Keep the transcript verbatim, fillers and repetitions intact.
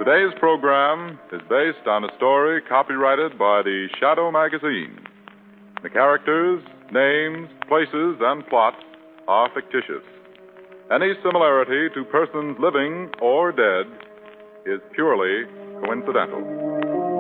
Today's program is based on a story copyrighted by the Shadow Magazine. The characters, names, places, and plot are fictitious. Any similarity to persons living or dead is purely coincidental.